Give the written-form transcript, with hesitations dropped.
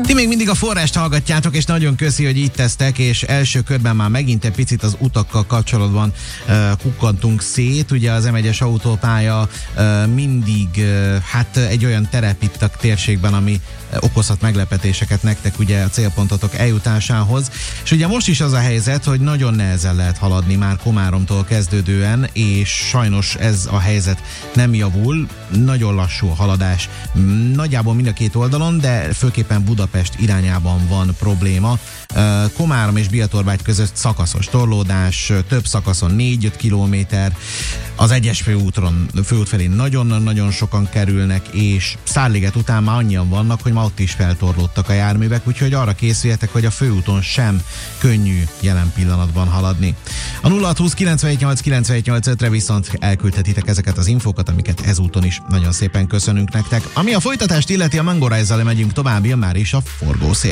Ti még mindig a Forrást hallgatjátok, és nagyon köszi, hogy így tesztek, és első körben már megint egy picit az utakkal kapcsolatban kukkantunk szét. Ugye az M1-es autópálya mindig egy olyan terep itt a térségben, ami okozhat meglepetéseket nektek ugye a célpontotok eljutásához. És ugye most is az a helyzet, hogy nagyon nehezen lehet haladni már Komáromtól kezdődően, és sajnos ez a helyzet nem javul. Nagyon lassú a haladás nagyjából mind a két oldalon, de főképpen Budapest irányában van probléma. Komárom és Biatorbágy között szakaszos torlódás, több szakaszon 4-5 kilométer, az egyes főút felé nagyon-nagyon sokan kerülnek, és Szárliget után már annyian vannak, hogy már ott is feltorlódtak a járművek, úgyhogy arra készüljetek, hogy a főúton sem könnyű jelen pillanatban haladni. A 0620 978 985-re viszont elküldhetitek ezeket az infókat, amiket ezúton is nagyon szépen köszönünk nektek. Ami a folytatást illeti, a Mango Rise-zal megyünk tovább, jön már is a forgószél.